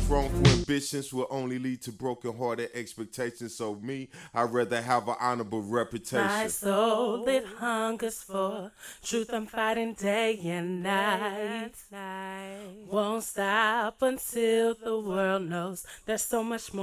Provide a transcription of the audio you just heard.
wrongful ambitions will only lead to broken-hearted expectations. So me, I'd rather have an honorable reputation. My soul, it hungers for truth. I'm fighting day and night. Won't stop until the world knows there's so much more.